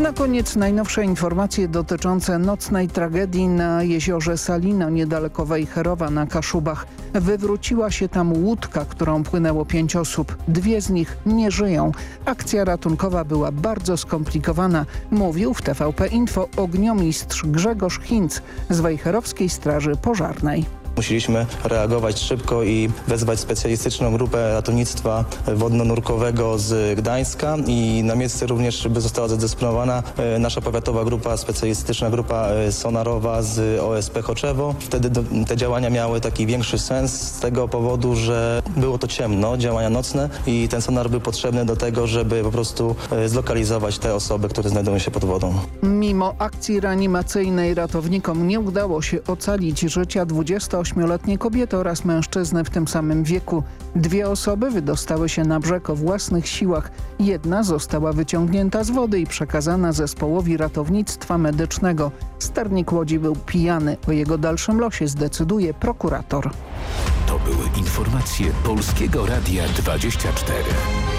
Na koniec najnowsze informacje dotyczące nocnej tragedii na jeziorze Salina niedaleko Wejherowa na Kaszubach. Wywróciła się tam łódka, którą płynęło 5 osób. 2 z nich nie żyją. Akcja ratunkowa była bardzo skomplikowana, mówił w TVP Info ogniomistrz Grzegorz Hinc z Wejherowskiej Straży Pożarnej. Musieliśmy reagować szybko i wezwać specjalistyczną grupę ratownictwa wodno-nurkowego z Gdańska i na miejsce również została zadysponowana nasza powiatowa grupa, specjalistyczna grupa sonarowa z OSP Choczewo. Wtedy te działania miały taki większy sens z tego powodu, że było to ciemno, działania nocne i ten sonar był potrzebny do tego, żeby po prostu zlokalizować te osoby, które znajdują się pod wodą. Mimo akcji reanimacyjnej ratownikom nie udało się ocalić życia 28-letniej kobiety oraz mężczyzny w tym samym wieku. 2 osoby wydostały się na brzeg o własnych siłach. 1 została wyciągnięta z wody i przekazana zespołowi ratownictwa medycznego. Sternik łodzi był pijany. O jego dalszym losie zdecyduje prokurator. To były informacje Polskiego Radia 24.